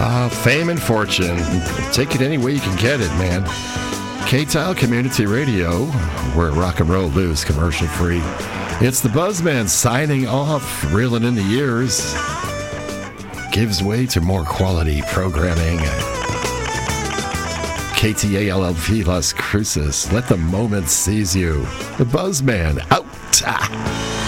Fame and fortune. Take it any way you can get it, man. K-Tile Community Radio, where rock and roll lives commercial free. It's the Buzzman signing off, reeling in the years. Gives way to more quality programming. KTALLP Las Cruces. Let the moment seize you. The Buzzman out.